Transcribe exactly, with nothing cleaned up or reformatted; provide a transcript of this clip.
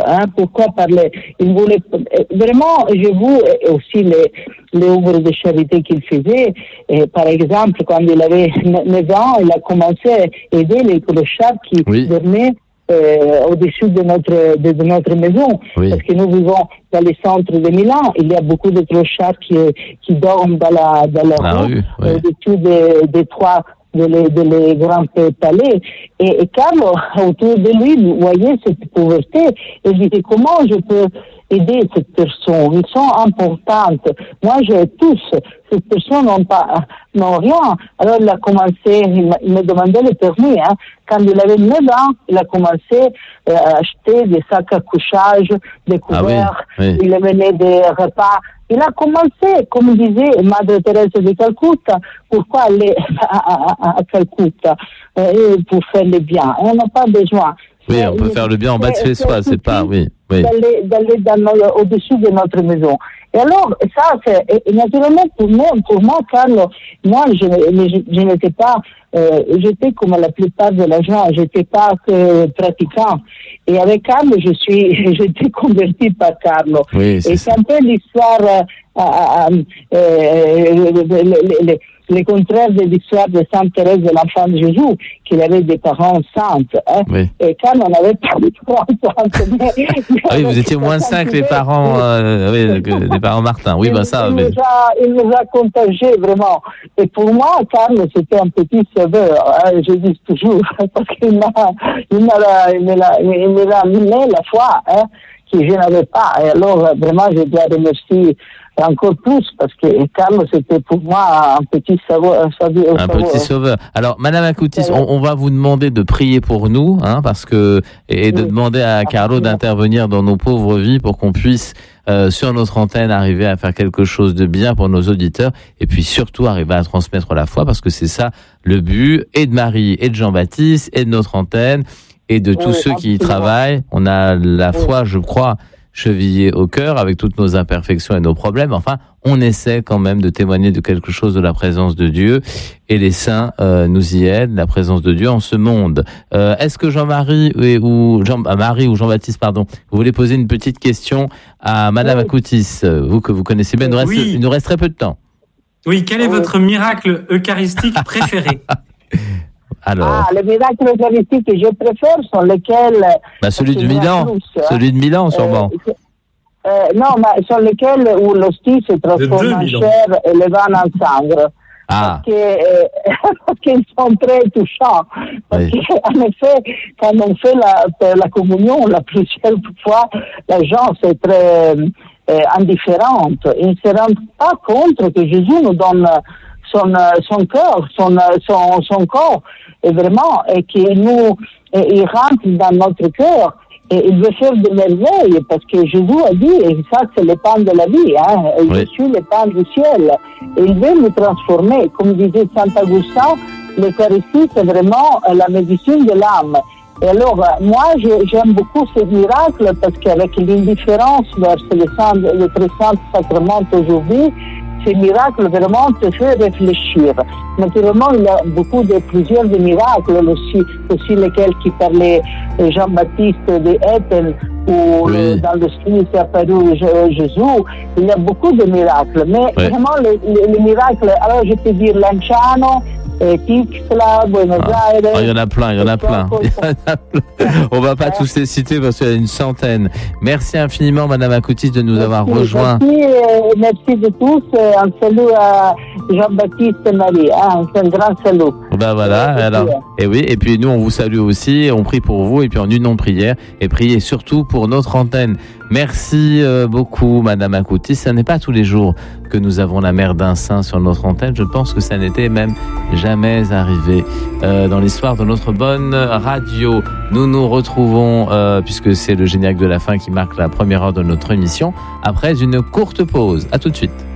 Hein. Pourquoi parler? Il voulait vraiment, je vous et aussi les, les œuvres de charité qu'il faisait. Et par exemple, quand il avait neuf ans, il a commencé à aider les clochards qui oui. dormaient euh, au-dessus de notre de, de notre maison, oui. parce que nous vivons dans le centre de Milan. Il y a beaucoup de clochards qui qui dorment dans la dans la, la rue, rue oui. au-dessus des, des toits de les, de les grands palais. Et, et Carlo, autour de lui, vous voyez cette pauvreté, et il disait comment je peux aider cette personne, ils sont importantes. Moi, j'ai tous, ces personnes n'ont pas, n'ont rien. Alors, il a commencé, il, il me demandait le permis, hein. Quand il avait neuf ans, il a commencé euh, à acheter des sacs à couchage, des couverts, ah oui, oui. il venait des repas. Il a commencé, comme disait Madre Teresa de Calcutta, pourquoi aller à, à, à Calcutta euh, pour faire le bien. On n'a pas besoin. Oui, on peut faire le bien en bas de chez soi, c'est pas, oui, oui. D'aller, d'aller dans nos, au-dessus de notre maison. Et alors, ça, c'est, et naturellement, pour moi, pour moi, Carlo, moi, je, je, je n'étais pas, euh, j'étais comme la plupart de la gens, j'étais pas que pratiquant. Et avec Carlo, je suis, j'étais converti par Carlo. Oui, et c'est ça. un peu l'histoire, euh, euh, euh, les, les, les, les contraires de l'histoire de Sainte Thérèse de l'Enfant de Jésus, qu'il avait des parents saintes. Hein. Oui. Et Carlo n'avait pas de parents saintes. Mais, ah oui, vous étiez moins cinq les parents, euh, oui, les parents Martin. Oui, il, ben ça. Il, mais... nous a, il nous a contagiés vraiment. Et pour moi, Carlo, c'était un petit sauveur. Hein, je dis toujours, parce qu'il m'a, il m'a, il m'a, il m'a amené la foi, hein, que je n'avais pas. Et alors, vraiment, je dois remercier encore plus, parce que Carlo, c'était pour moi un petit sauveur. Un, sauveur, un petit sauveur. Alors, Madame Acutis, on, on va vous demander de prier pour nous, hein, parce que, et de oui. demander à Carlo d'intervenir dans nos pauvres vies pour qu'on puisse, euh, sur notre antenne, arriver à faire quelque chose de bien pour nos auditeurs, et puis surtout arriver à transmettre la foi, parce que c'est ça le but, et de Marie, et de Jean-Baptiste, et de notre antenne, et de tous oui, ceux qui y travaillent. On a la oui. foi, je crois, chevillée au cœur avec toutes nos imperfections et nos problèmes. Enfin, on essaie quand même de témoigner de quelque chose de la présence de Dieu, et les saints euh, nous y aident, la présence de Dieu en ce monde. Euh, est-ce que Jean-Marie ou Jean Marie ou Jean-Baptiste, pardon, vous voulez poser une petite question à Madame oui. Acutis, vous que vous connaissez bien. Il nous reste, oui. il nous reste très peu de temps. Oui, quel est votre miracle eucharistique préféré? Alors. Ah, les miracles eucharistiques que je préfère sont lesquels... Bah, celui de Milan, plus, celui de Milan, sûrement. Euh, euh, non, mais sont lesquels où l'hostie se transforme en chair et le vin en sang. Ah. Parce, que, euh, parce qu'ils sont très touchants. Parce oui. qu'en effet, quand on fait la, la communion, la plusieurs fois, la gens c'est très euh, indifférente. Ils ne se rendent pas compte que Jésus nous donne son, son cœur, son, son, son corps, et vraiment, et qu'il nous, et il rentre dans notre cœur, et il veut faire des merveilles, parce que Jésus a dit, et ça c'est le pain de la vie, hein, et oui. je suis le pain du ciel, et il veut nous transformer, comme disait Saint Augustin, l'Eucharistie c'est vraiment la médecine de l'âme. Et alors, moi, j'aime beaucoup ce miracle, parce qu'avec l'indifférence vers le, le très saint sacrement aujourd'hui, ces miracles vraiment te fait réfléchir. Naturellement, il y a beaucoup de plusieurs de miracles aussi, aussi lesquels qui parlaient Jean-Baptiste de Ethel ou oui. dans le style qui est apparu Jésus. Il y a beaucoup de miracles, mais oui. vraiment les, les, les miracles. Alors je peux dire Lanciano, Tixla, Buenos ah. Aires. Oh, il y en a plein, il y en a plein. On va pas tous les citer parce qu'il y a une centaine. Merci infiniment, Madame Acutis, de nous merci, avoir rejoints. Merci, euh, merci de tous. Un salut à Jean-Baptiste et Marie. Hein, un grand salut. Ben voilà. Euh, alors, et oui, et puis nous, on vous salue aussi. On prie pour vous et puis en union de prière et priez surtout pour notre antenne. Merci euh, beaucoup, Madame Acutis. Ce n'est pas tous les jours que nous avons la mère d'un saint sur notre antenne. Je pense que ça n'était même jamais arrivé euh, dans l'histoire de notre bonne radio. Nous nous retrouvons, euh, puisque c'est le générique de la fin qui marque la première heure de notre émission, après une courte pause. À tout de suite.